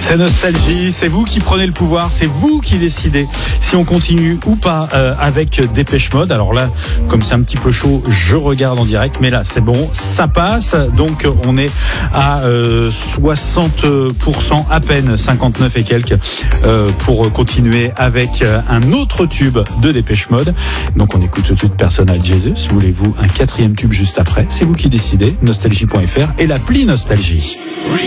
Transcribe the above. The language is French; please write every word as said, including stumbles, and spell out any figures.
C'est Nostalgie, c'est vous qui prenez le pouvoir, c'est vous qui décidez si on continue ou pas euh, avec Dépêche Mode. Alors là, comme c'est un petit peu chaud, je regarde en direct, mais là c'est bon, ça passe. Donc on est à euh, soixante pour cent à peine, cinquante-neuf et quelques euh, pour continuer avec un autre tube de Dépêche Mode. Donc on écoute tout de suite Personal Jesus. Voulez-vous un quatrième tube juste après? C'est vous qui décidez. Nostalgie point f r et l'appli Nostalgie.